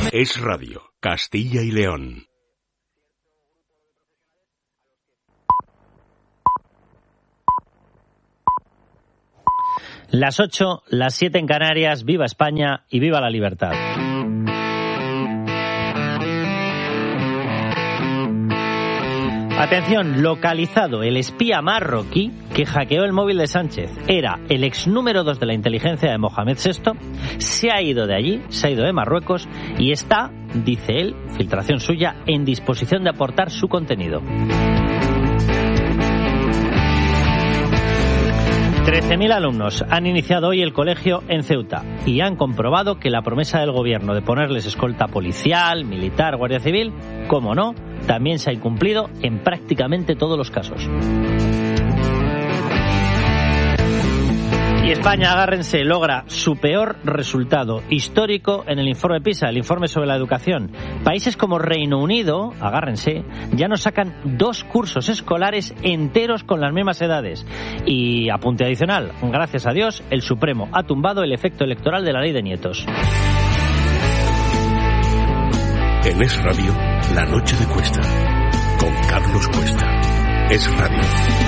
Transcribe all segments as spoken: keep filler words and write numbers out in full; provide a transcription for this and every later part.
Es Radio, Castilla y León. Las ocho, las siete en Canarias, viva España y viva la libertad. Atención, localizado el espía marroquí que hackeó el móvil de Sánchez. Era el ex número dos de la inteligencia de Mohamed sexto, se ha ido de allí, se ha ido de Marruecos y está, dice él, filtración suya, en disposición de aportar su contenido. trece mil alumnos han iniciado hoy el colegio en Ceuta y han comprobado que la promesa del gobierno de ponerles escolta policial, militar, guardia civil, como no, también se ha incumplido en prácticamente todos los casos. Y España, agárrense, logra su peor resultado histórico en el informe PISA, el informe sobre la educación. Países como Reino Unido, agárrense, ya nos sacan dos cursos escolares enteros con las mismas edades. Y apunte adicional, gracias a Dios, el Supremo ha tumbado el efecto electoral de la ley de nietos. En Es Radio, la noche de Cuesta, con Carlos Cuesta. Es Radio.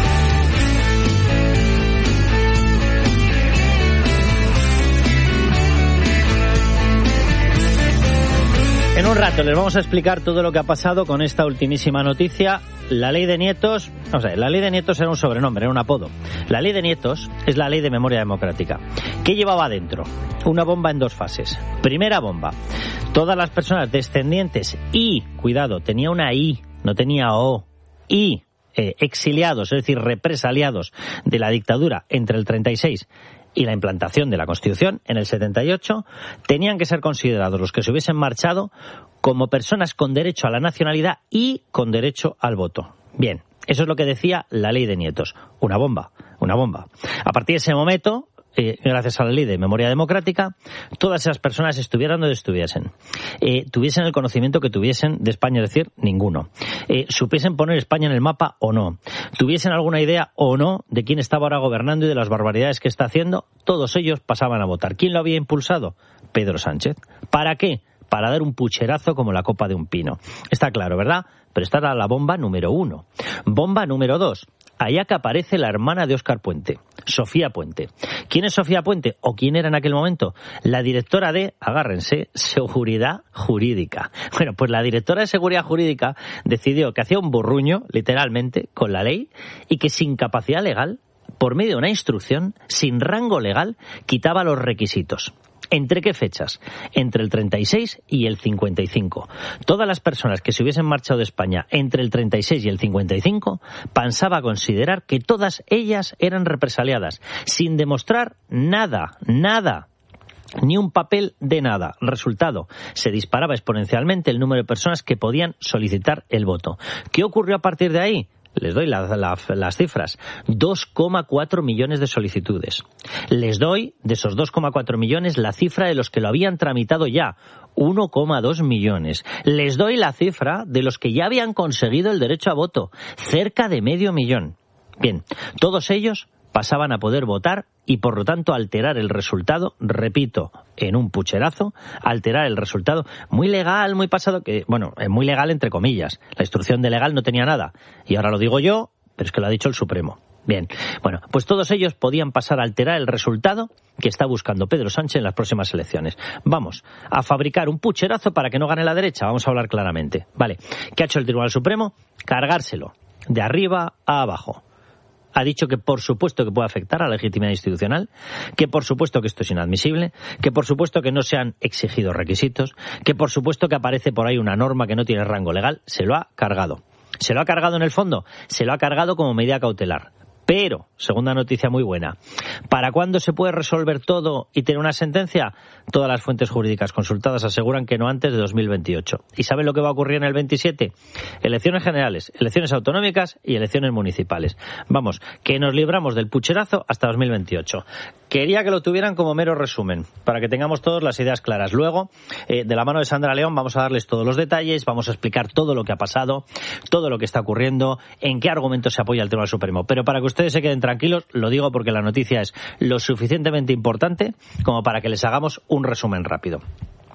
En un rato les vamos a explicar todo lo que ha pasado con esta ultimísima noticia. La ley de nietos, no sé, la ley de nietos era un sobrenombre, era un apodo. La ley de nietos es la ley de memoria democrática. ¿Qué llevaba dentro? Una bomba en dos fases. Primera bomba. Todas las personas descendientes y, cuidado, tenía una I, no tenía O, y eh, exiliados, es decir, represaliados de la dictadura entre el treinta y seis y la implantación de la Constitución en el setenta y ocho, tenían que ser considerados los que se hubiesen marchado como personas con derecho a la nacionalidad y con derecho al voto. Bien, eso es lo que decía la ley de nietos. Una bomba, una bomba. A partir de ese momento, eh, gracias a la ley de memoria democrática, todas esas personas estuvieran donde estuviesen, eh, tuviesen el conocimiento que tuviesen de España, es decir, ninguno, eh, supiesen poner España en el mapa o no, tuviesen alguna idea o no de quién estaba ahora gobernando y de las barbaridades que está haciendo, todos ellos pasaban a votar. ¿Quién lo había impulsado? Pedro Sánchez. ¿Para qué? Para dar un pucherazo como la copa de un pino. Está claro, ¿verdad? Pero esta era la bomba número uno. Bomba número dos. Allá que aparece la hermana de Óscar Puente, Sofía Puente. ¿Quién es Sofía Puente? ¿O quién era en aquel momento? La directora de, agárrense, Seguridad Jurídica. Bueno, pues la directora de Seguridad Jurídica decidió que hacía un burruño, literalmente, con la ley y que sin capacidad legal, por medio de una instrucción, sin rango legal, quitaba los requisitos. ¿Entre qué fechas? Entre el treinta y seis y el cincuenta y cinco. Todas las personas que se hubiesen marchado de España entre el treinta y seis y el cincuenta y cinco pasaba a considerar que todas ellas eran represaliadas, sin demostrar nada, nada. Ni un papel de nada. Resultado, se disparaba exponencialmente el número de personas que podían solicitar el voto. ¿Qué ocurrió a partir de ahí? Les doy la, la, las cifras. dos coma cuatro millones de solicitudes. Les doy, de esos dos coma cuatro millones, la cifra de los que lo habían tramitado ya. uno coma dos millones. Les doy la cifra de los que ya habían conseguido el derecho a voto. Cerca de medio millón. Bien, todos ellos pasaban a poder votar y por lo tanto alterar el resultado, repito, en un pucherazo, alterar el resultado, muy legal, muy pasado, que bueno, muy legal entre comillas, la instrucción de legal no tenía nada, y ahora lo digo yo, pero es que lo ha dicho el Supremo. Bien, bueno, pues todos ellos podían pasar a alterar el resultado que está buscando Pedro Sánchez en las próximas elecciones. Vamos a fabricar un pucherazo para que no gane la derecha, vamos a hablar claramente. Vale, ¿qué ha hecho el Tribunal Supremo? Cargárselo, de arriba a abajo. Ha dicho que por supuesto que puede afectar a la legitimidad institucional, que por supuesto que esto es inadmisible, que por supuesto que no se han exigido requisitos, que por supuesto que aparece por ahí una norma que no tiene rango legal. Se lo ha cargado. ¿Se lo ha cargado en el fondo? Se lo ha cargado como medida cautelar. Pero, segunda noticia muy buena, ¿para cuándo se puede resolver todo y tener una sentencia? Todas las fuentes jurídicas consultadas aseguran que no antes de dos mil veintiocho. ¿Y saben lo que va a ocurrir en el veintisiete? Elecciones generales, elecciones autonómicas y elecciones municipales. Vamos, que nos libramos del pucherazo hasta dos mil veintiocho. Quería que lo tuvieran como mero resumen, para que tengamos todas las ideas claras. Luego, eh, de la mano de Sandra León, vamos a darles todos los detalles, vamos a explicar todo lo que ha pasado, todo lo que está ocurriendo, en qué argumentos se apoya el Tribunal Supremo. Pero para que ustedes se queden tranquilos, lo digo porque la noticia es lo suficientemente importante como para que les hagamos un resumen rápido.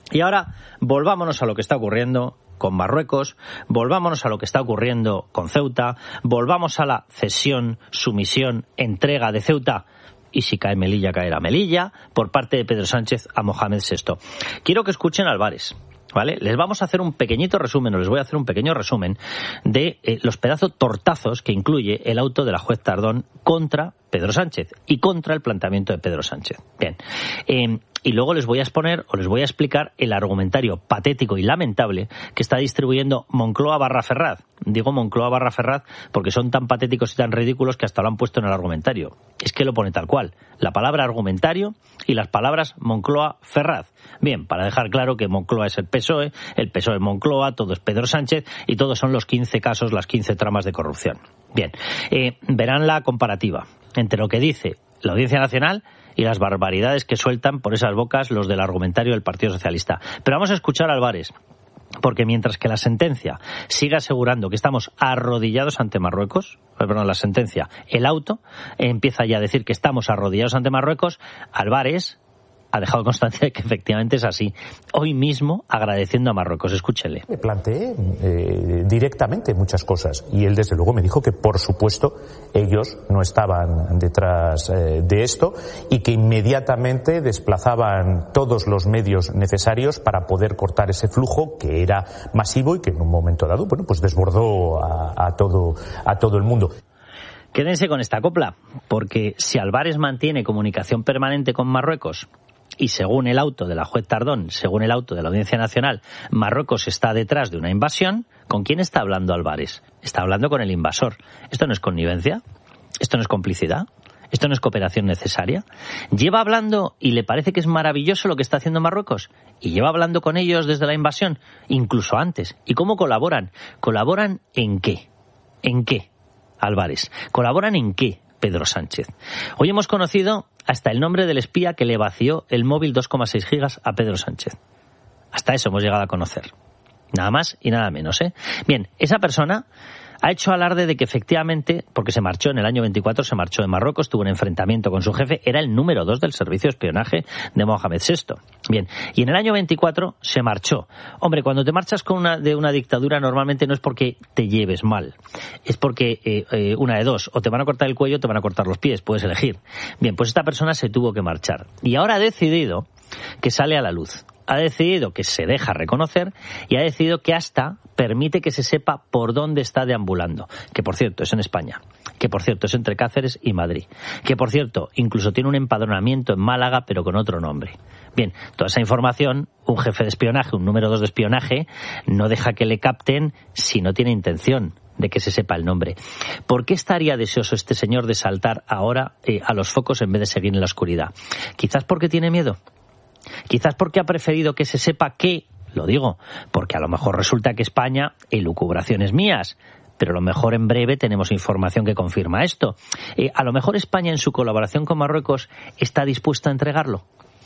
Y ahora volvámonos a lo que está ocurriendo con Marruecos, volvámonos a lo que está ocurriendo con Ceuta, volvamos a la cesión, sumisión, entrega de Ceuta, y si cae Melilla, caerá Melilla, por parte de Pedro Sánchez a Mohamed sexto. Quiero que escuchen a Álvarez, ¿vale? Les vamos a hacer un pequeñito resumen, o les voy a hacer un pequeño resumen de eh, los pedazos tortazos que incluye el auto de la juez Tardón contra Pedro Sánchez y contra el planteamiento de Pedro Sánchez. Bien, eh, y luego les voy a exponer o les voy a explicar el argumentario patético y lamentable que está distribuyendo Moncloa barra Ferraz. Digo Moncloa barra Ferraz porque son tan patéticos y tan ridículos que hasta lo han puesto en el argumentario. Es que lo pone tal cual, la palabra argumentario y las palabras Moncloa Ferraz. Bien, para dejar claro que Moncloa es el P S O E, el P S O E es Moncloa, todo es Pedro Sánchez y todos son los quince casos, las quince tramas de corrupción. Bien, eh, verán la comparativa entre lo que dice la Audiencia Nacional y las barbaridades que sueltan por esas bocas los del argumentario del Partido Socialista. Pero vamos a escuchar a Álvarez, porque mientras que la sentencia siga asegurando que estamos arrodillados ante Marruecos, perdón, la sentencia, el auto empieza ya a decir que estamos arrodillados ante Marruecos, Álvarez ha dejado constancia de que efectivamente es así. Hoy mismo agradeciendo a Marruecos. Escúchele. Me planteé eh, directamente muchas cosas y él desde luego me dijo que por supuesto ellos no estaban detrás eh, de esto y que inmediatamente desplazaban todos los medios necesarios para poder cortar ese flujo que era masivo y que en un momento dado, bueno, pues desbordó a, a todo a todo el mundo. Quédense con esta copla, porque si Álvarez mantiene comunicación permanente con Marruecos y según el auto de la juez Tardón, según el auto de la Audiencia Nacional, Marruecos está detrás de una invasión, ¿con quién está hablando Álvarez? Está hablando con el invasor. ¿Esto no es connivencia? ¿Esto no es complicidad? ¿Esto no es cooperación necesaria? Lleva hablando y le parece que es maravilloso lo que está haciendo Marruecos. Y lleva hablando con ellos desde la invasión, incluso antes. ¿Y cómo colaboran? ¿Colaboran en qué? ¿En qué, Álvarez? ¿Colaboran en qué, Pedro Sánchez? Hoy hemos conocido hasta el nombre del espía que le vació el móvil dos coma seis gigas a Pedro Sánchez. Hasta eso hemos llegado a conocer. Nada más y nada menos, ¿eh? Bien, esa persona ha hecho alarde de que efectivamente, porque se marchó en el año veinticuatro, se marchó de Marruecos, tuvo un enfrentamiento con su jefe, era el número dos del servicio de espionaje de Mohamed sexto. Bien, y en el año veinticuatro se marchó. Hombre, cuando te marchas con una, de una dictadura normalmente no es porque te lleves mal, es porque eh, eh, una de dos, o te van a cortar el cuello o te van a cortar los pies, puedes elegir. Bien, pues esta persona se tuvo que marchar y ahora ha decidido que sale a la luz. Ha decidido que se deja reconocer y ha decidido que hasta permite que se sepa por dónde está deambulando. Que, por cierto, es en España. Que, por cierto, es entre Cáceres y Madrid. Que, por cierto, incluso tiene un empadronamiento en Málaga, pero con otro nombre. Bien, toda esa información, un jefe de espionaje, un número dos de espionaje, no deja que le capten si no tiene intención de que se sepa el nombre. ¿Por qué estaría deseoso este señor de saltar ahora eh, a los focos en vez de seguir en la oscuridad? Quizás porque tiene miedo. Quizás porque ha preferido que se sepa que, lo digo, porque a lo mejor resulta que España, elucubraciones mías, pero a lo mejor en breve tenemos información que confirma esto. Eh, a lo mejor España en su colaboración con Marruecos está dispuesta a entregarlo.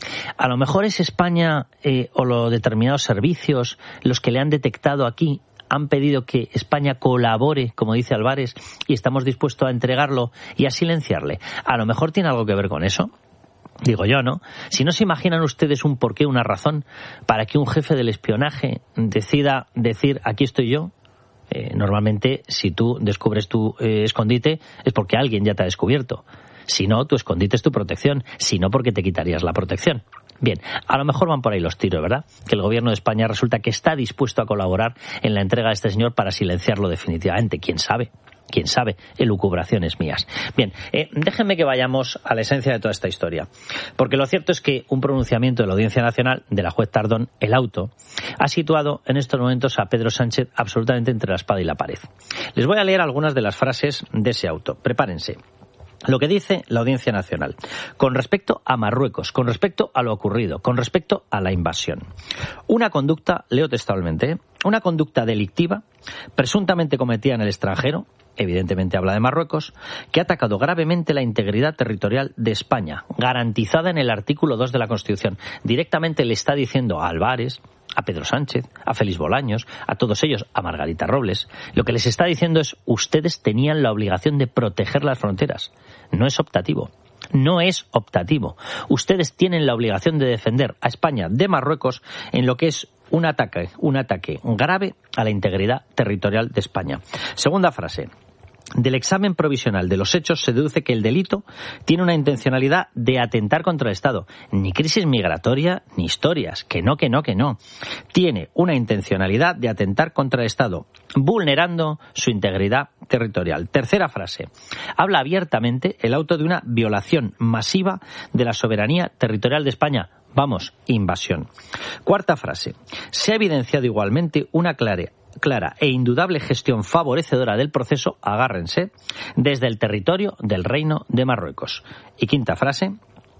A lo mejor es España eh, o los determinados servicios los que le han detectado aquí, han pedido que España colabore, como dice Álvarez, y estamos dispuestos a entregarlo y a silenciarle. A lo mejor tiene algo que ver con eso. Digo yo, ¿no? Si no se imaginan ustedes un porqué, una razón para que un jefe del espionaje decida decir aquí estoy yo, eh, normalmente si tú descubres tu eh, escondite es porque alguien ya te ha descubierto. Si no, tu escondite es tu protección. Si no, porque te quitarías la protección. Bien, a lo mejor van por ahí los tiros, ¿verdad? Que el gobierno de España resulta que está dispuesto a colaborar en la entrega de este señor para silenciarlo definitivamente. ¿Quién sabe? ¿Quién sabe? Elucubraciones mías. Bien, eh, déjenme que vayamos a la esencia de toda esta historia. Porque lo cierto es que un pronunciamiento de la Audiencia Nacional, de la juez Tardón, el auto, ha situado en estos momentos a Pedro Sánchez absolutamente entre la espada y la pared. Les voy a leer algunas de las frases de ese auto. Prepárense. Lo que dice la Audiencia Nacional con respecto a Marruecos, con respecto a lo ocurrido, con respecto a la invasión. Una conducta, leo textualmente, una conducta delictiva, presuntamente cometida en el extranjero, evidentemente habla de Marruecos, que ha atacado gravemente la integridad territorial de España, garantizada en el artículo dos de la Constitución. Directamente le está diciendo a Álvarez, a Pedro Sánchez, a Félix Bolaños, a todos ellos, a Margarita Robles, lo que les está diciendo es: ustedes tenían la obligación de proteger las fronteras. No es optativo. No es optativo. Ustedes tienen la obligación de defender a España de Marruecos en lo que es un ataque, un ataque grave a la integridad territorial de España. Segunda frase. Del examen provisional de los hechos se deduce que el delito tiene una intencionalidad de atentar contra el Estado. Ni crisis migratoria ni historias. Que no, que no, que no. Tiene una intencionalidad de atentar contra el Estado, vulnerando su integridad territorial. Tercera frase. Habla abiertamente el auto de una violación masiva de la soberanía territorial de España. Vamos, invasión. Cuarta frase. Se ha evidenciado igualmente una clara clara e indudable gestión favorecedora del proceso, agárrense, desde el territorio del Reino de Marruecos. Y quinta frase,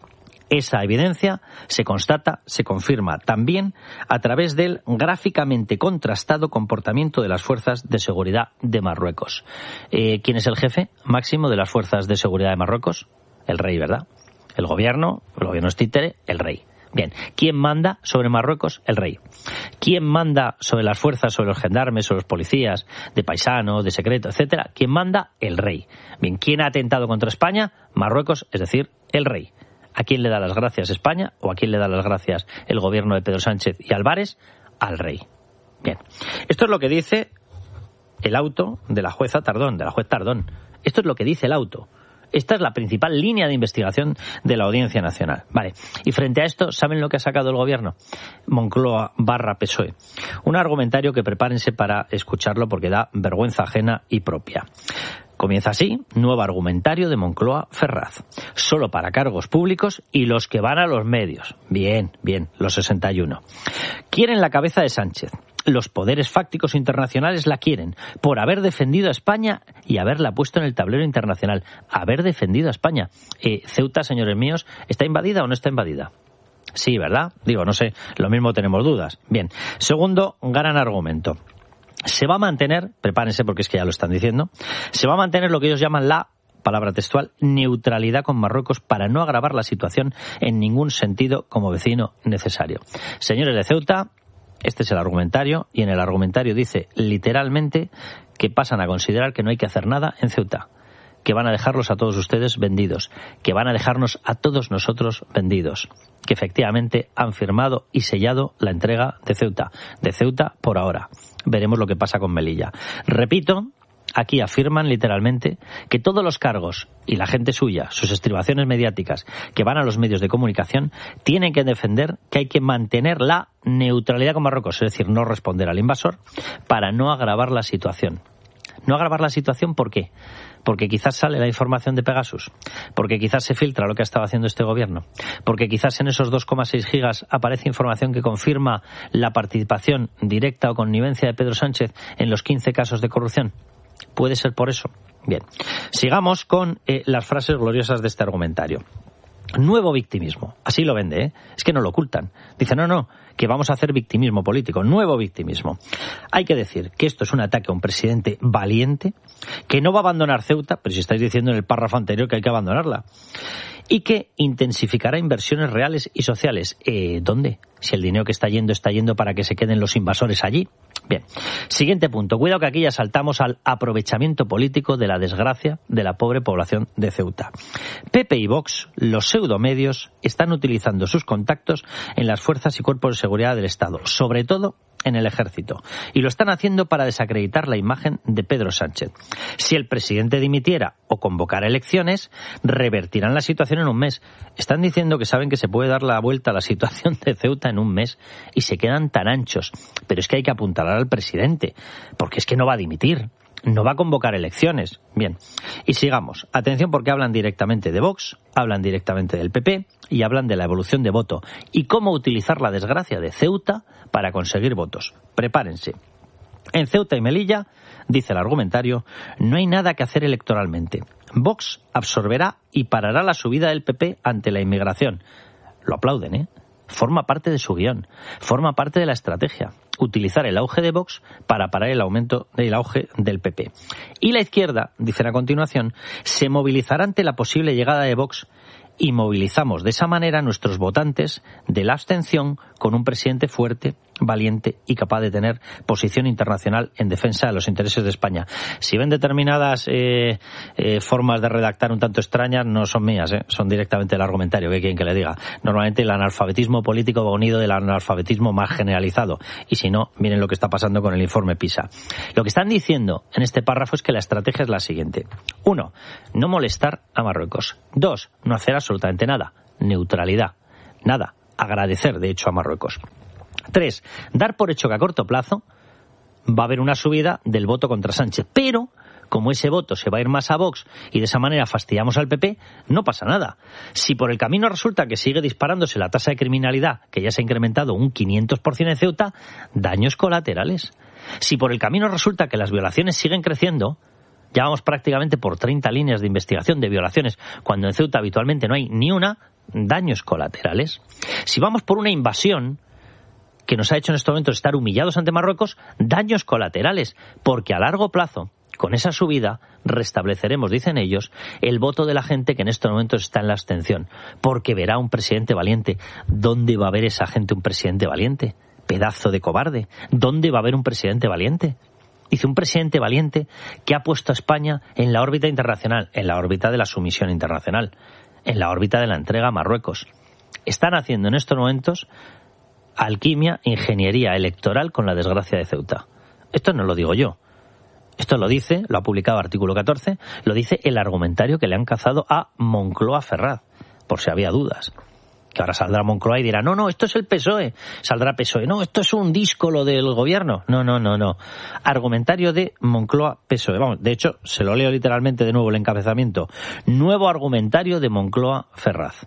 esa evidencia se constata, se confirma también a través del gráficamente contrastado comportamiento de las fuerzas de seguridad de Marruecos. Eh, ¿Quién es el jefe máximo de las fuerzas de seguridad de Marruecos? El rey, ¿verdad? El gobierno, el gobierno es títere, el rey. Bien, ¿quién manda sobre Marruecos? El rey. ¿Quién manda sobre las fuerzas, sobre los gendarmes, sobre los policías, de paisano, de secreto, etcétera? ¿Quién manda? El rey. Bien, ¿quién ha atentado contra España? Marruecos, es decir, el rey. ¿A quién le da las gracias España o a quién le da las gracias el gobierno de Pedro Sánchez y Álvarez? Al rey. Bien, esto es lo que dice el auto de la jueza Tardón, de la juez Tardón. Esto es lo que dice el auto. Esta es la principal línea de investigación de la Audiencia Nacional. Vale. Y frente a esto, ¿saben lo que ha sacado el gobierno? Moncloa barra P S O E. Un argumentario que prepárense para escucharlo porque da vergüenza ajena y propia. Comienza así, nuevo argumentario de Moncloa Ferraz. Solo para cargos públicos y los que van a los medios. Bien, bien, los sesenta y uno. Quieren la cabeza de Sánchez. Los poderes fácticos internacionales la quieren por haber defendido a España y haberla puesto en el tablero internacional. Haber defendido a España. Eh, Ceuta, señores míos, ¿está invadida o no está invadida? Sí, ¿verdad? Digo, no sé, lo mismo tenemos dudas. Bien. Segundo, gran argumento. Se va a mantener, prepárense porque es que ya lo están diciendo, se va a mantener lo que ellos llaman la, palabra textual, neutralidad con Marruecos para no agravar la situación en ningún sentido como vecino necesario. Señores de Ceuta, este es el argumentario, y en el argumentario dice literalmente que pasan a considerar que no hay que hacer nada en Ceuta, que van a dejarlos a todos ustedes vendidos, que van a dejarnos a todos nosotros vendidos, que efectivamente han firmado y sellado la entrega de Ceuta, de Ceuta por ahora. Veremos lo que pasa con Melilla. Repito, aquí afirman literalmente que todos los cargos y la gente suya, sus estribaciones mediáticas que van a los medios de comunicación, tienen que defender que hay que mantener la neutralidad con Marruecos, es decir, no responder al invasor, para no agravar la situación. ¿No agravar la situación por qué? Porque quizás sale la información de Pegasus, porque quizás se filtra lo que ha estado haciendo este gobierno, porque quizás en esos dos coma seis gigas aparece información que confirma la participación directa o connivencia de Pedro Sánchez en los quince casos de corrupción. ¿Puede ser por eso? Bien, sigamos con eh, las frases gloriosas de este argumentario. Nuevo victimismo, así lo vende, ¿eh? Es que no lo ocultan. Dice, no, no, que vamos a hacer victimismo político, nuevo victimismo. Hay que decir que esto es un ataque a un presidente valiente, que no va a abandonar Ceuta, pero si estáis diciendo en el párrafo anterior que hay que abandonarla, y que intensificará inversiones reales y sociales. Eh, ¿Dónde? Si el dinero que está yendo está yendo para que se queden los invasores allí. Bien, siguiente punto. Cuidado que aquí ya saltamos al aprovechamiento político de la desgracia de la pobre población de Ceuta. P P y Vox, los pseudomedios, están utilizando sus contactos en las fuerzas y cuerpos de seguridad del Estado, sobre todo en el ejército, y lo están haciendo para desacreditar la imagen de Pedro Sánchez. Si el presidente dimitiera o convocara elecciones, revertirán la situación en un mes. Están diciendo que saben que se puede dar la vuelta a la situación de Ceuta en un mes y se quedan tan anchos. Pero es que hay que apuntalar al presidente, porque es que no va a dimitir, no va a convocar elecciones. Bien, y sigamos. Atención porque hablan directamente de Vox, hablan directamente del P P y hablan de la evolución de voto y cómo utilizar la desgracia de Ceuta para conseguir votos. Prepárense. En Ceuta y Melilla, dice el argumentario, no hay nada que hacer electoralmente. Vox absorberá y parará la subida del P P ante la inmigración. Lo aplauden, ¿eh? Forma parte de su guión, forma parte de la estrategia. Utilizar el auge de Vox para parar el aumento del auge del P P. Y la izquierda, dicen a continuación, se movilizará ante la posible llegada de Vox y movilizamos de esa manera a nuestros votantes de la abstención con un presidente fuerte, valiente y capaz de tener posición internacional en defensa de los intereses de España. Si ven determinadas eh, eh, formas de redactar un tanto extrañas, no son mías, eh, son directamente el argumentario, que quieren que le diga. Normalmente el analfabetismo político va unido del analfabetismo más generalizado, y si no, miren lo que está pasando con el informe PISA. Lo que están diciendo en este párrafo es que la estrategia es la siguiente. Uno, no molestar a Marruecos. Dos, no hacer absolutamente nada. Neutralidad. Nada. Agradecer, de hecho, a Marruecos. Tres, dar por hecho que a corto plazo va a haber una subida del voto contra Sánchez, pero como ese voto se va a ir más a Vox y de esa manera fastidiamos al P P, no pasa nada. Si por el camino resulta que sigue disparándose la tasa de criminalidad, que ya se ha incrementado un quinientos por ciento en Ceuta, daños colaterales. Si por el camino resulta que las violaciones siguen creciendo, ya vamos prácticamente por treinta líneas de investigación de violaciones, cuando en Ceuta habitualmente no hay ni una, daños colaterales. Si vamos por una invasión que nos ha hecho en estos momentos estar humillados ante Marruecos, daños colaterales, porque a largo plazo, con esa subida, restableceremos, dicen ellos, el voto de la gente que en estos momentos está en la abstención, porque verá un presidente valiente. ¿Dónde va a haber esa gente un presidente valiente? Pedazo de cobarde. ¿Dónde va a haber un presidente valiente? Dice un presidente valiente que ha puesto a España en la órbita internacional, en la órbita de la sumisión internacional, en la órbita de la entrega a Marruecos. Están haciendo en estos momentos alquimia, ingeniería electoral con la desgracia de Ceuta. Esto no lo digo yo. Esto lo dice, lo ha publicado Artículo catorce, lo dice el argumentario que le han cazado a Moncloa Ferraz, por si había dudas. Que ahora saldrá Moncloa y dirá, no, no, esto es el P S O E. Saldrá P S O E, no, esto es un díscolo del gobierno. No, no, no, no. Argumentario de Moncloa P S O E. Vamos, de hecho, se lo leo literalmente de nuevo el encabezamiento. Nuevo argumentario de Moncloa Ferraz.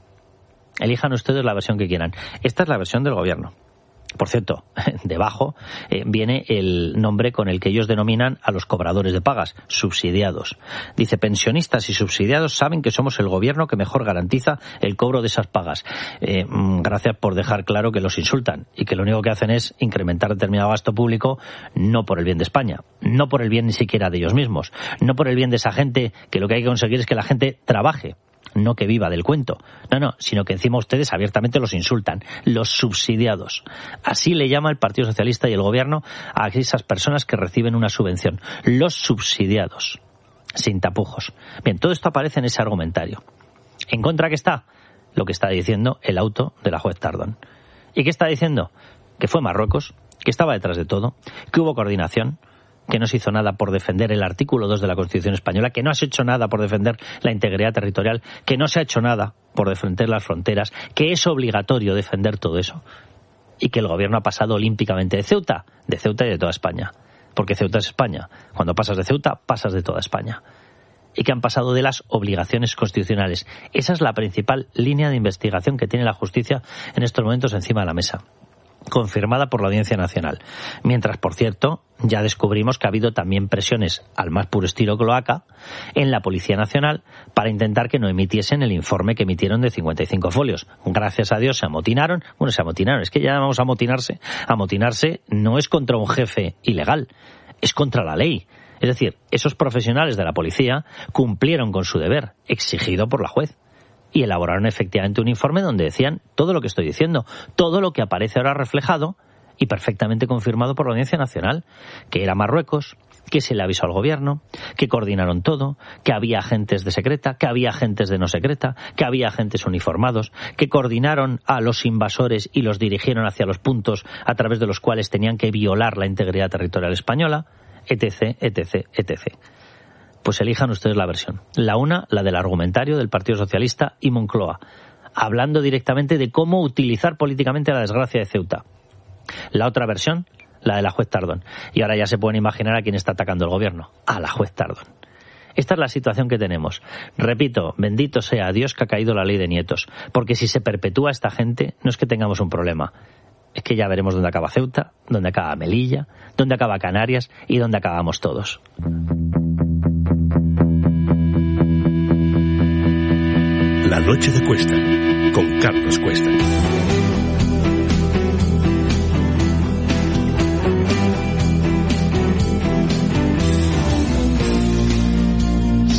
Elijan ustedes la versión que quieran. Esta es la versión del gobierno. Por cierto, debajo eh, viene el nombre con el que ellos denominan a los cobradores de pagas, subsidiados. Dice, pensionistas y subsidiados saben que somos el gobierno que mejor garantiza el cobro de esas pagas. Eh, gracias por dejar claro que los insultan y que lo único que hacen es incrementar determinado gasto público, no por el bien de España, no por el bien ni siquiera de ellos mismos, no por el bien de esa gente, que lo que hay que conseguir es que la gente trabaje. No que viva del cuento, no, no, sino que encima ustedes abiertamente los insultan, los subsidiados. Así le llama el Partido Socialista y el Gobierno a esas personas que reciben una subvención, los subsidiados, sin tapujos. Bien, todo esto aparece en ese argumentario. ¿En contra qué está? Lo que está diciendo el auto de la juez Tardón. ¿Y qué está diciendo? Que fue Marruecos, que estaba detrás de todo, que hubo coordinación, que no se hizo nada por defender el artículo dos de la Constitución española, que no se ha hecho nada por defender la integridad territorial, que no se ha hecho nada por defender las fronteras, que es obligatorio defender todo eso, y que el gobierno ha pasado olímpicamente de Ceuta, de Ceuta y de toda España, porque Ceuta es España. Cuando pasas de Ceuta, pasas de toda España. Y que han pasado de las obligaciones constitucionales. Esa es la principal línea de investigación que tiene la justicia en estos momentos encima de la mesa, confirmada por la Audiencia Nacional. Mientras, por cierto, ya descubrimos que ha habido también presiones al más puro estilo cloaca en la Policía Nacional para intentar que no emitiesen el informe que emitieron de cincuenta y cinco folios. Gracias a Dios se amotinaron. Bueno, se amotinaron, es que ya vamos a amotinarse. Amotinarse no es contra un jefe ilegal, es contra la ley. Es decir, esos profesionales de la policía cumplieron con su deber, exigido por la juez. Y elaboraron efectivamente un informe donde decían todo lo que estoy diciendo, todo lo que aparece ahora reflejado y perfectamente confirmado por la Audiencia Nacional, que era Marruecos, que se le avisó al gobierno, que coordinaron todo, que había agentes de secreta, que había agentes de no secreta, que había agentes uniformados, que coordinaron a los invasores y los dirigieron hacia los puntos a través de los cuales tenían que violar la integridad territorial española, etc, etc, etcétera. Pues elijan ustedes la versión. La una, la del argumentario del Partido Socialista y Moncloa, hablando directamente de cómo utilizar políticamente la desgracia de Ceuta. La otra versión, la de la juez Tardón. Y ahora ya se pueden imaginar a quién está atacando el gobierno. A la juez Tardón. Esta es la situación que tenemos. Repito, bendito sea Dios que ha caído la ley de nietos. Porque si se perpetúa esta gente, no es que tengamos un problema. Es que ya veremos dónde acaba Ceuta, dónde acaba Melilla, dónde acaba Canarias y dónde acabamos todos. La noche de Cuesta, con Carlos Cuesta.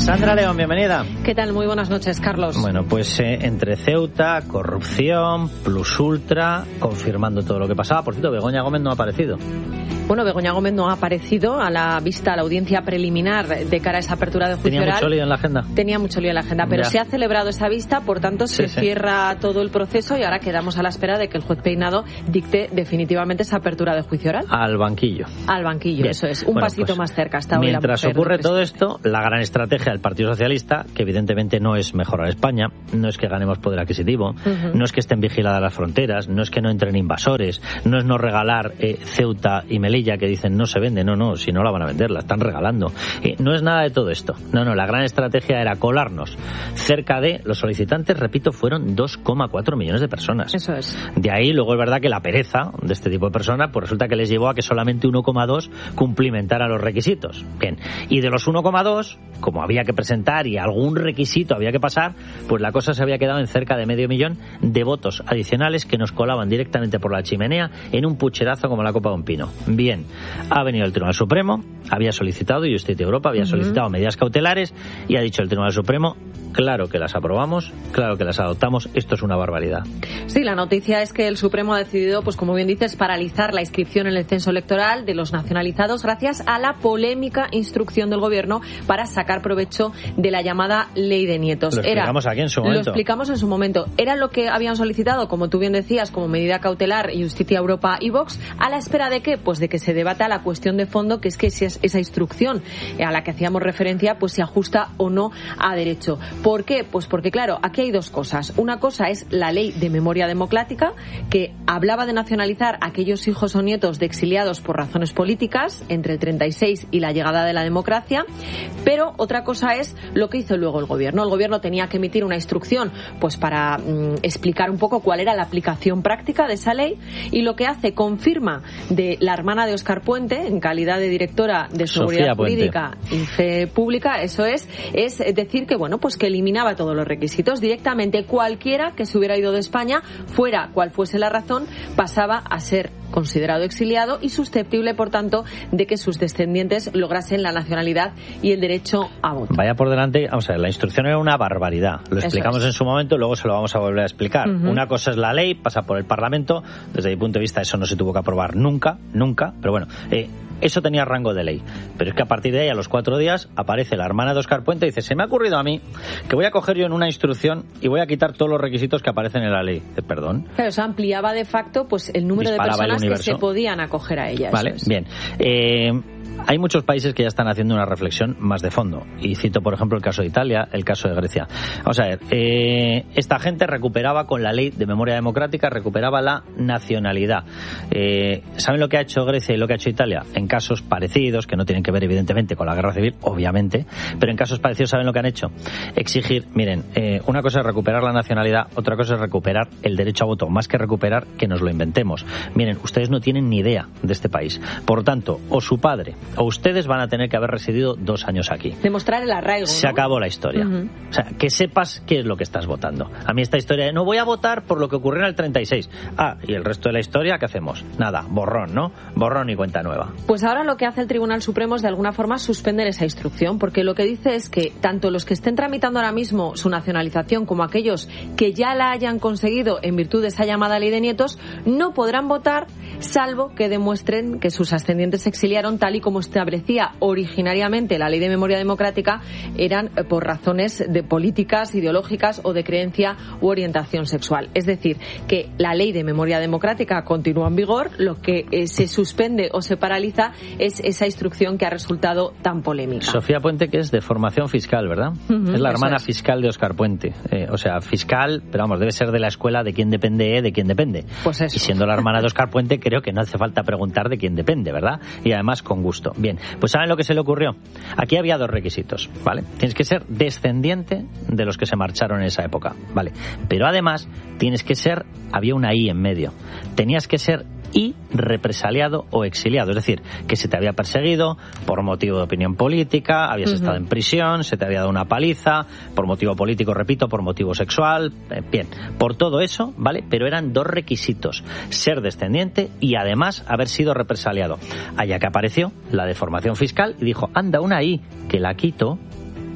Sandra León, bienvenida. ¿Qué tal? Muy buenas noches, Carlos. Bueno, pues eh, entre Ceuta, corrupción, Plus Ultra, confirmando todo lo que pasaba. Por cierto, Begoña Gómez no ha aparecido. Bueno, Begoña Gómez no ha aparecido a la vista, a la audiencia preliminar de cara a esa apertura de juicio Tenía oral. mucho lío en la agenda. Tenía mucho lío en la agenda, pero Ya. se ha celebrado esa vista, por tanto Sí, se sí. cierra todo el proceso y ahora quedamos a la espera de que el juez Peinado dicte definitivamente esa apertura de juicio oral. Al banquillo. Al banquillo, Bien. eso es. Un Bueno, pasito pues, más cerca hasta hoy la mientras mujer ocurre de todo Cristo. esto, la gran estrategia del Partido Socialista, que evidentemente no es mejorar España, no es que ganemos poder adquisitivo, Uh-huh. no es que estén vigiladas las fronteras, no es que no entren invasores, no es no regalar eh, Ceuta y Melilla, que dicen no se vende, no, no, si no la van a vender, la están regalando. Eh, no es nada de todo esto. No, no, la gran estrategia era colarnos cerca de los solicitantes, repito, fueron dos coma cuatro millones de personas. Eso es. De ahí, luego es verdad que la pereza de este tipo de personas, pues resulta que les llevó a que solamente uno coma dos cumplimentara los requisitos. Bien. Y de los uno coma dos, como había que presentar y algún requisito había que pasar, pues la cosa se había quedado en cerca de medio millón de votos adicionales que nos colaban directamente por la chimenea en un pucherazo como la copa de un pino. Bien. Ha venido el Tribunal Supremo, había solicitado, y Justicia Europa había solicitado uh-huh. medidas cautelares, y ha dicho el Tribunal Supremo, claro que las aprobamos, claro que las adoptamos, esto es una barbaridad. Sí, la noticia es que el Supremo ha decidido, pues como bien dices, paralizar la inscripción en el censo electoral de los nacionalizados gracias a la polémica instrucción del Gobierno para sacar provecho de la llamada Ley de Nietos. Lo explicamos Era, aquí en su momento. Lo explicamos en su momento. Era lo que habían solicitado, como tú bien decías, como medida cautelar Justicia Europa y Vox, a la espera de qué, pues de que se debata la cuestión de fondo, que es que si esa instrucción a la que hacíamos referencia, pues se ajusta o no a derecho. ¿Por qué? Pues porque, claro, aquí hay dos cosas. Una cosa es la Ley de Memoria Democrática, que hablaba de nacionalizar a aquellos hijos o nietos de exiliados por razones políticas entre el treinta y seis y la llegada de la democracia, pero otra cosa es lo que hizo luego el Gobierno. El Gobierno tenía que emitir una instrucción pues para mmm, explicar un poco cuál era la aplicación práctica de esa ley, y lo que hace, confirma de la hermana de Óscar Puente, en calidad de directora de Seguridad Jurídica y Fe Pública, eso es, es decir que, bueno, pues que eliminaba todos los requisitos. Directamente cualquiera que se hubiera ido de España, fuera cual fuese la razón, pasaba a ser considerado exiliado y susceptible, por tanto, de que sus descendientes lograsen la nacionalidad y el derecho a voto. Vaya por delante, vamos a ver, la instrucción era una barbaridad. Lo explicamos en su momento, luego se lo vamos a volver a explicar. Uh-huh. Una cosa es la ley, pasa por el Parlamento, desde mi punto de vista eso no se tuvo que aprobar nunca, nunca, pero bueno, eh, eso tenía rango de ley. Pero es que a partir de ahí, a los cuatro días, aparece la hermana de Óscar Puente y dice, se me ha ocurrido a mí que voy a coger yo en una instrucción y voy a quitar todos los requisitos que aparecen en la ley. De perdón. Claro, eso ampliaba de facto pues el número Disparaba de personas que se podían acoger a ella. Vale, bien. Eh, hay muchos países que ya están haciendo una reflexión más de fondo. Y cito, por ejemplo, el caso de Italia, el caso de Grecia. Vamos a ver, eh, esta gente recuperaba con la ley de memoria democrática, recuperaba la nacionalidad. Eh, ¿Saben lo que ha hecho Grecia y lo que ha hecho Italia? En casos parecidos, que no tienen que ver evidentemente con la guerra civil, obviamente, pero en casos parecidos, ¿saben lo que han hecho? Exigir, miren, eh, una cosa es recuperar la nacionalidad, otra cosa es recuperar el derecho a voto, más que recuperar que nos lo inventemos. Miren, ustedes no tienen ni idea de este país. Por tanto, o su padre o ustedes van a tener que haber residido dos años aquí. Demostrar el arraigo, Se ¿no? acabó la historia. Uh-huh. O sea, que sepas qué es lo que estás votando. A mí esta historia de no voy a votar por lo que ocurrió en el treinta y seis. Ah, y el resto de la historia, ¿qué hacemos? Nada, borrón, ¿no? Borrón y cuenta nueva. Pues ahora lo que hace el Tribunal Supremo es de alguna forma suspender esa instrucción, porque lo que dice es que tanto los que estén tramitando ahora mismo su nacionalización como aquellos que ya la hayan conseguido en virtud de esa llamada Ley de Nietos no podrán votar salvo que demuestren que sus ascendientes se exiliaron tal y como establecía originariamente la Ley de Memoria Democrática, eran por razones de políticas, ideológicas o de creencia u orientación sexual. Es decir, que la Ley de Memoria Democrática continúa en vigor, lo que eh, se suspende o se paraliza es esa instrucción que ha resultado tan polémica. Sofía Puente, que es de formación fiscal, ¿verdad? Uh-huh, es la hermana es. fiscal de Óscar Puente. Eh, o sea, fiscal, pero vamos, debe ser de la escuela de quién depende, de quién depende. Pues eso. Y siendo la hermana de Óscar Puente, creo que no hace falta preguntar de quién depende, ¿verdad? Y además con gusto. Bien, pues ¿saben lo que se le ocurrió? Aquí había dos requisitos, ¿vale? Tienes que ser descendiente de los que se marcharon en esa época, ¿vale? Pero además tienes que ser, había una I en medio, tenías que ser y represaliado o exiliado, es decir, que se te había perseguido por motivo de opinión política, habías uh-huh. estado en prisión, se te había dado una paliza, por motivo político, repito, por motivo sexual, eh, bien, por todo eso, ¿vale? Pero eran dos requisitos, ser descendiente y además haber sido represaliado. Allá que apareció la deformación fiscal y dijo, anda, una I, que la quito,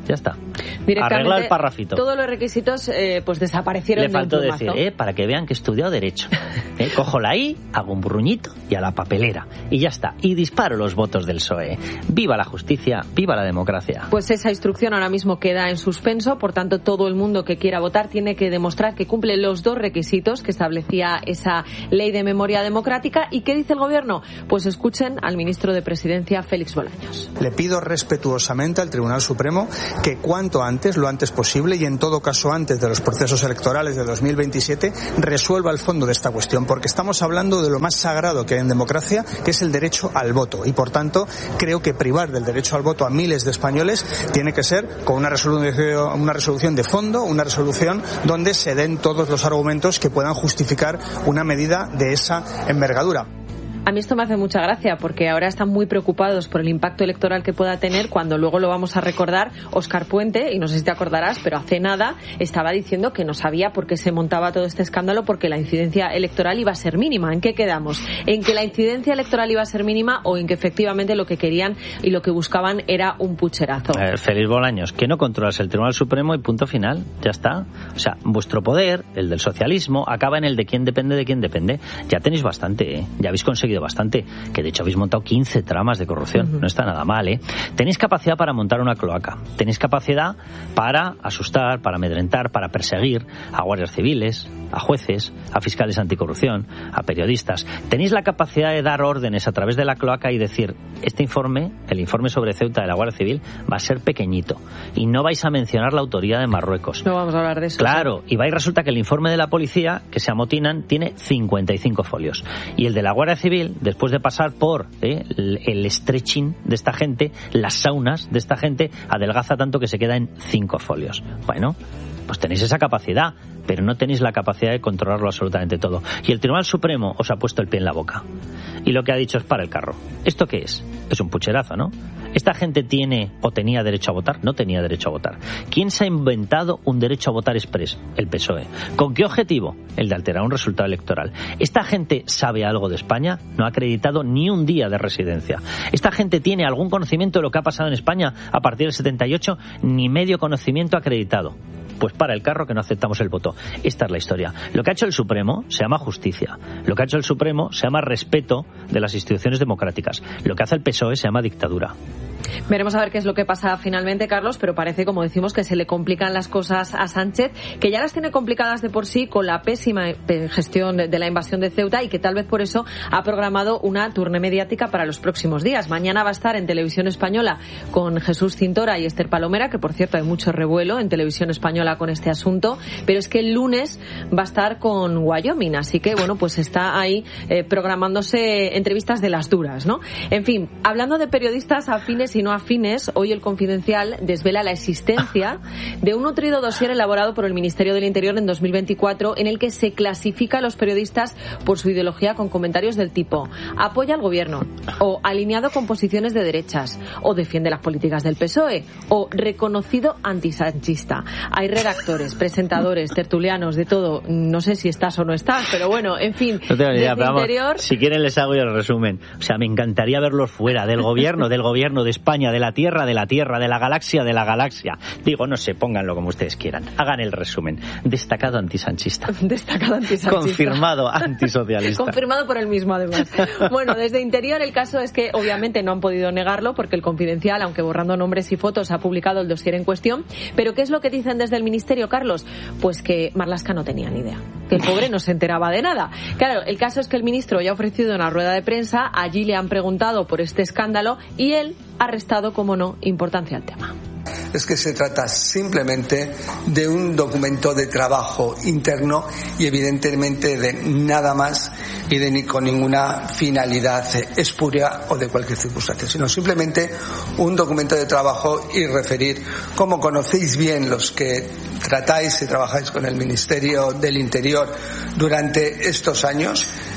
Ya está. Arregla el parrafito. Todos los requisitos eh, pues desaparecieron. Le faltó de un decir, eh, para que vean que he estudiado Derecho. Eh, cojo la I, hago un burruñito y a la papelera. Y ya está. Y disparo los votos del P S O E. ¡Viva la justicia! ¡Viva la democracia! Pues esa instrucción ahora mismo queda en suspenso. Por tanto, todo el mundo que quiera votar tiene que demostrar que cumple los dos requisitos que establecía esa ley de memoria democrática. ¿Y qué dice el Gobierno? Pues escuchen al ministro de Presidencia, Félix Bolaños. Le pido respetuosamente al Tribunal Supremo que cuanto antes, lo antes posible y en todo caso antes de los procesos electorales de dos mil veintisiete, resuelva el fondo de esta cuestión, porque estamos hablando de lo más sagrado que hay en democracia, que es el derecho al voto, y por tanto creo que privar del derecho al voto a miles de españoles tiene que ser con una resolución, una resolución de fondo, una resolución donde se den todos los argumentos que puedan justificar una medida de esa envergadura. A mí esto me hace mucha gracia porque ahora están muy preocupados por el impacto electoral que pueda tener, cuando luego lo vamos a recordar. Óscar Puente, y no sé si te acordarás, pero hace nada estaba diciendo que no sabía por qué se montaba todo este escándalo, porque la incidencia electoral iba a ser mínima. ¿En qué quedamos? ¿En que la incidencia electoral iba a ser mínima o en que efectivamente lo que querían y lo que buscaban era un pucherazo? Eh, Félix Bolaños, que no controlas el Tribunal Supremo y punto final, ya está. O sea, vuestro poder, el del socialismo, acaba en el de quién depende de quién depende. Ya tenéis bastante, ¿eh? Ya habéis conseguido bastante, que de hecho habéis montado quince tramas de corrupción, uh-huh. No está nada mal, ¿eh? Tenéis capacidad para montar una cloaca, tenéis capacidad para asustar, para amedrentar, para perseguir a guardias civiles, a jueces, a fiscales anticorrupción, a periodistas. Tenéis la capacidad de dar órdenes a través de la cloaca y decir, este informe, el informe sobre Ceuta de la Guardia Civil, va a ser pequeñito y no vais a mencionar la autoría de Marruecos. No vamos a hablar de eso. Claro, ¿sí? Y va y resulta que el informe de la policía, que se amotinan, tiene cincuenta y cinco folios. Y el de la Guardia Civil, después de pasar por eh, el, el stretching de esta gente, las saunas de esta gente, adelgaza tanto que se queda en cinco folios. Bueno, pues tenéis esa capacidad, pero no tenéis la capacidad de controlarlo absolutamente todo. Y el Tribunal Supremo os ha puesto el pie en la boca. Y lo que ha dicho es para el carro. ¿Esto qué es? Es un pucherazo, ¿no? ¿Esta gente tiene o tenía derecho a votar? No tenía derecho a votar. ¿Quién se ha inventado un derecho a votar exprés? El P S O E. ¿Con qué objetivo? El de alterar un resultado electoral. ¿Esta gente sabe algo de España? No ha acreditado ni un día de residencia. ¿Esta gente tiene algún conocimiento de lo que ha pasado en España a partir del setenta y ocho? Ni medio conocimiento acreditado. Pues para el carro, que no aceptamos el voto. Esta es la historia. Lo que ha hecho el Supremo se llama justicia. Lo que ha hecho el Supremo se llama respeto de las instituciones democráticas. Lo que hace el P S O E se llama dictadura. Veremos a ver qué es lo que pasa finalmente, Carlos, pero parece, como decimos, que se le complican las cosas a Sánchez, que ya las tiene complicadas de por sí con la pésima gestión de la invasión de Ceuta, y que tal vez por eso ha programado una tournée mediática para los próximos días. Mañana va a estar en Televisión Española con Jesús Cintora y Esther Palomera, que por cierto hay mucho revuelo en Televisión Española con este asunto, pero es que el lunes va a estar con Wyoming, así que bueno, pues está ahí eh, programándose entrevistas de las duras, ¿no? En fin, hablando de periodistas afines y no afines, hoy el Confidencial desvela la existencia de un nutrido dossier elaborado por el Ministerio del Interior en dos mil veinticuatro, en el que se clasifica a los periodistas por su ideología, con comentarios del tipo: apoya al gobierno, o alineado con posiciones de derechas, o defiende las políticas del P S O E, o reconocido antisanchista. Hay redactores, presentadores, tertulianos, de todo. No sé si estás o no estás, pero bueno, en fin. No tengo ni idea, desde vamos, Interior... si quieren les hago yo el resumen. O sea, me encantaría verlos fuera del gobierno, del gobierno de España, de la Tierra, de la Tierra, de la galaxia, de la galaxia. Digo, no sé, pónganlo como ustedes quieran. Hagan el resumen. Destacado antisanchista. Destacado antisanchista. Confirmado antisocialista. Confirmado por él mismo, además. Bueno, desde Interior el caso es que obviamente no han podido negarlo, porque el Confidencial, aunque borrando nombres y fotos, ha publicado el dossier en cuestión. Pero ¿qué es lo que dicen desde el Ministerio, Carlos? Pues que Marlaska no tenía ni idea. Que el pobre no se enteraba de nada. Claro, el caso es que el ministro ya ha ofrecido una rueda de prensa, allí le han preguntado por este escándalo y él ha restado, como no, importancia al tema. Es que se trata simplemente de un documento de trabajo interno y evidentemente de nada más y de ni con ninguna finalidad espuria o de cualquier circunstancia, sino simplemente un documento de trabajo y referir, como conocéis bien los que tratáis y trabajáis con el Ministerio del Interior durante estos años,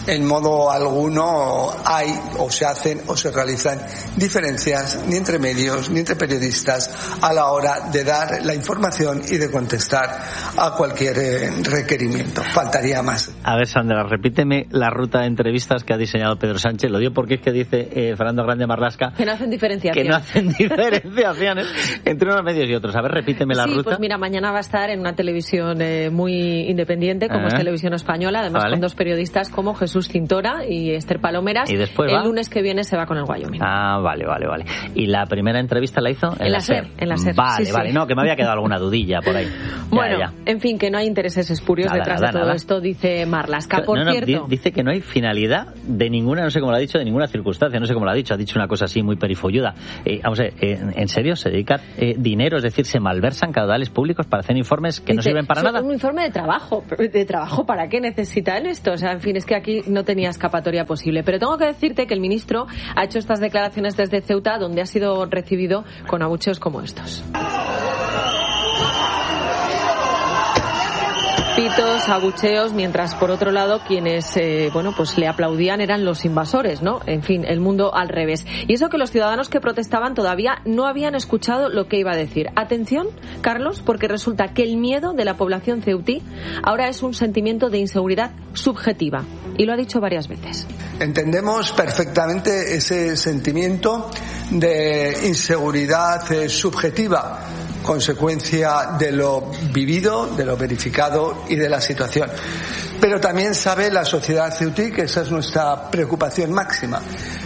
en modo alguno hay o se hacen o se realizan diferencias ni entre medios ni entre periodistas a la hora de dar la información y de contestar a cualquier eh, requerimiento. Faltaría más. A ver, Sandra, repíteme la ruta de entrevistas que ha diseñado Pedro Sánchez. Lo digo porque es que dice eh, Fernando Grande Marlaska que no hacen diferenciaciones. Que no hacen diferenciaciones entre unos medios y otros. A ver, repíteme la sí, ruta. Pues mira, mañana va a estar en una televisión eh, muy independiente, como uh-huh. es Televisión Española, además vale. con dos periodistas como Jesús Cintora y Esther Palomeras. ¿Y después El va? lunes que viene se va con el Wyoming. Ah, vale, vale, vale. ¿Y la primera entrevista la hizo? En, en la SER. En la SER. Vale, sí, vale. Sí. No, que me había quedado alguna dudilla por ahí. Bueno, ya, ya. en fin, que no hay intereses espurios nada, detrás nada, de todo nada. esto, dice Marlaska. Por no, no, cierto... Dice que no hay finalidad de ninguna, no sé cómo lo ha dicho, de ninguna circunstancia, no sé cómo lo ha dicho. Ha dicho una cosa así muy perifolluda. Eh, vamos a ver, eh, ¿en serio se dedica eh, dinero? Es decir, ¿se malversan caudales públicos para hacer informes que dice, no sirven para nada? Un informe de trabajo. ¿De trabajo para qué necesitan esto? O sea, en fin, es que aquí no tenía escapatoria posible. Pero tengo que decirte que el ministro ha hecho estas declaraciones desde Ceuta, donde ha sido recibido con abucheos como estos. Pitos, abucheos, mientras por otro lado quienes eh, bueno pues le aplaudían eran los invasores, ¿no? En fin, el mundo al revés. Y eso que los ciudadanos que protestaban todavía no habían escuchado lo que iba a decir. Atención, Carlos, porque resulta que el miedo de la población ceutí ahora es un sentimiento de inseguridad subjetiva. Y lo ha dicho varias veces. Entendemos perfectamente ese sentimiento de inseguridad eh, subjetiva, consecuencia de lo vivido, de lo verificado y de la situación. Pero también sabe la sociedad ceutí que esa es nuestra preocupación máxima,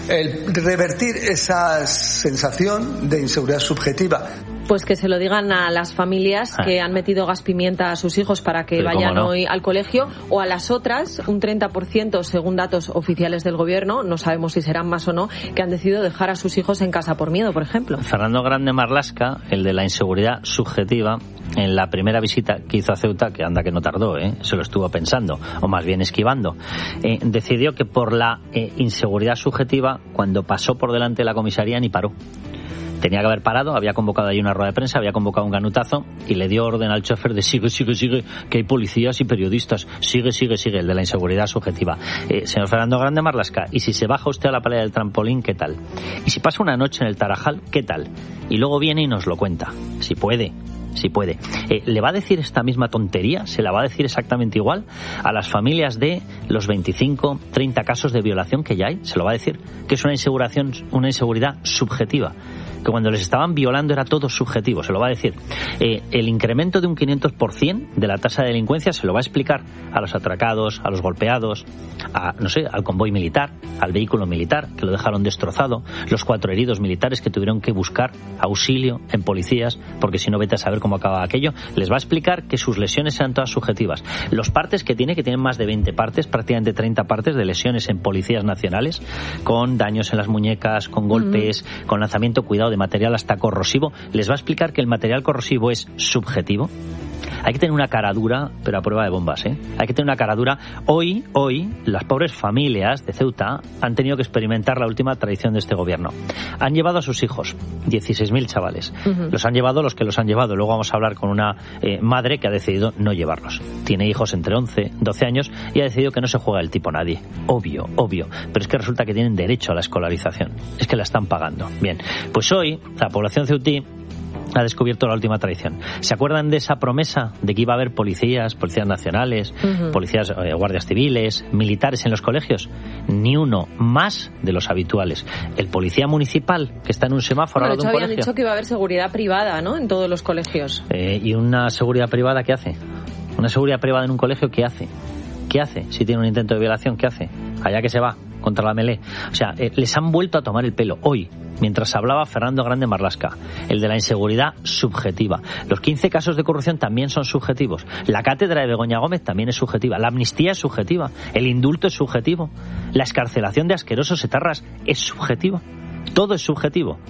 el revertir esa sensación de inseguridad subjetiva. Pues que se lo digan a las familias que han metido gas pimienta a sus hijos para que Pero vayan no. hoy al colegio, o a las otras, un treinta por ciento según datos oficiales del gobierno, no sabemos si serán más o no, que han decidido dejar a sus hijos en casa por miedo, por ejemplo. Fernando Grande Marlaska, el de la inseguridad subjetiva, en la primera visita que hizo a Ceuta, que anda que no tardó, ¿eh? se lo estuvo pensando, o más bien esquivando, eh, decidió que por la eh, inseguridad subjetiva, cuando pasó por delante de la comisaría ni paró. Tenía que haber parado, había convocado ahí una rueda de prensa, había convocado un ganutazo y le dio orden al chofer de sigue, sigue, sigue, que hay policías y periodistas, sigue, sigue, sigue, el de la inseguridad subjetiva. Eh, señor Fernando Grande Marlaska, y si se baja usted a la playa del trampolín, ¿qué tal? Y si pasa una noche en el Tarajal, ¿qué tal? Y luego viene y nos lo cuenta, si puede. Si puede. Eh, ¿Le va a decir esta misma tontería? ¿Se la va a decir exactamente igual a las familias de los veinticinco, treinta casos de violación que ya hay? ¿Se lo va a decir? Que es una inseguridad, una inseguridad subjetiva. Que cuando les estaban violando era todo subjetivo, se lo va a decir. Eh, el incremento de un quinientos por ciento de la tasa de delincuencia se lo va a explicar a los atracados, a los golpeados, a, no sé, al convoy militar, al vehículo militar, que lo dejaron destrozado, los cuatro heridos militares que tuvieron que buscar auxilio en policías, porque si no vete a saber cómo acaba aquello. Les va a explicar que sus lesiones eran todas subjetivas. Los partes que tiene, que tienen más de veinte partes, prácticamente treinta partes de lesiones en policías nacionales, con daños en las muñecas, con golpes, uh-huh. con lanzamiento, cuidado, de material hasta corrosivo, les va a explicar que el material corrosivo es subjetivo. Hay que tener una cara dura, pero a prueba de bombas, ¿eh? Hay que tener una cara dura. Hoy, hoy, las pobres familias de Ceuta han tenido que experimentar la última traición de este gobierno. Han llevado a sus hijos, dieciséis mil chavales. Uh-huh. Los han llevado los que los han llevado. Luego vamos a hablar con una eh, madre que ha decidido no llevarlos. Tiene hijos entre once, doce años y ha decidido que no se juega el tipo nadie. Obvio, obvio. Pero es que resulta que tienen derecho a la escolarización. Es que la están pagando. Bien, pues hoy la población ceutí ha descubierto la última traición. ¿Se acuerdan de esa promesa de que iba a haber policías, policías nacionales, uh-huh. policías, eh, guardias civiles, militares en los colegios? Ni uno más de los habituales. El policía municipal que está en un semáforo bueno, al lado de un habían colegio. dicho que iba a haber seguridad privada, ¿no? En todos los colegios. Eh, ¿Y una seguridad privada qué hace? ¿Una seguridad privada en un colegio qué hace? ¿Qué hace? Si tiene un intento de violación, ¿qué hace? Allá que se va, contra la melé. O sea, eh, les han vuelto a tomar el pelo hoy, mientras hablaba Fernando Grande Marlaska, el de la inseguridad subjetiva. Los quince casos de corrupción también son subjetivos. La cátedra de Begoña Gómez también es subjetiva. La amnistía es subjetiva. El indulto es subjetivo. La excarcelación de asquerosos etarras es subjetiva. Todo es subjetivo.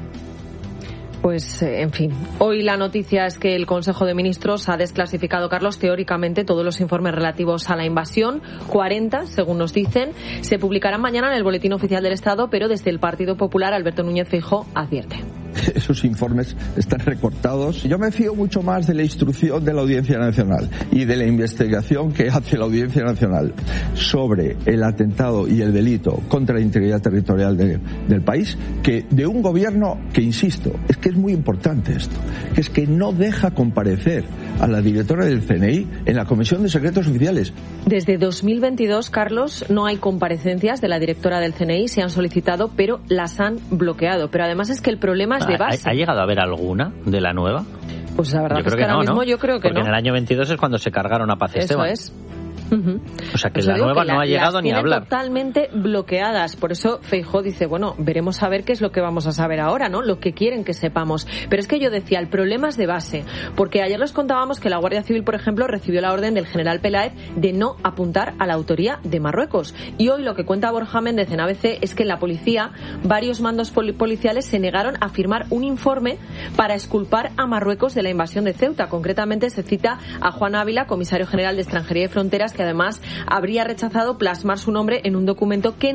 Pues, en fin, hoy la noticia es que el Consejo de Ministros ha desclasificado, Carlos, teóricamente todos los informes relativos a la invasión, cuarenta, según nos dicen, se publicarán mañana en el Boletín Oficial del Estado, pero desde el Partido Popular, Alberto Núñez Feijóo advierte. esos informes están recortados. Yo me fío mucho más de la instrucción de la Audiencia Nacional y de la investigación que hace la Audiencia Nacional sobre el atentado y el delito contra la integridad territorial de, del país, que de un gobierno que, insisto, es que es muy importante esto, que es que no deja comparecer a la directora del C N I en la Comisión de Secretos Oficiales. Desde dos mil veintidós, Carlos, no hay comparecencias de la directora del C N I, se han solicitado, pero las han bloqueado. Pero además es que el problema es de base. ¿Ha, ha llegado a haber alguna de la nueva? Pues la verdad yo es que, que ahora no, mismo ¿no? yo creo que Porque no. en el año veintidós es cuando se cargaron a Paz Esteban. Eso es. Uh-huh. O sea que Pues la nueva que no la, ha llegado ni a hablar. Totalmente bloqueadas. Por eso Feijóo dice, bueno, veremos a ver qué es lo que vamos a saber ahora, ¿no? Lo que quieren que sepamos. Pero es que yo decía, el problema es de base. Porque ayer les contábamos que la Guardia Civil, por ejemplo, recibió la orden del general Peláez de no apuntar a la autoría de Marruecos. Y hoy lo que cuenta Borja Méndez en A B C es que en la policía varios mandos pol- policiales se negaron a firmar un informe para exculpar a Marruecos de la invasión de Ceuta. Concretamente se cita a Juan Ávila, comisario general de Extranjería y Fronteras, que además habría rechazado plasmar su nombre en un documento que